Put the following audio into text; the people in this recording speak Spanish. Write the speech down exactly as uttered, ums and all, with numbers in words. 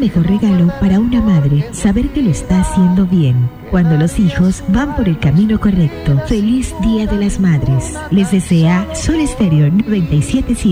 mejor regalo para una madre saber que lo está haciendo bien. Cuando los hijos van por el camino correcto. Feliz Día de las Madres. Les desea Sol Estéreo noventa y siete punto siete.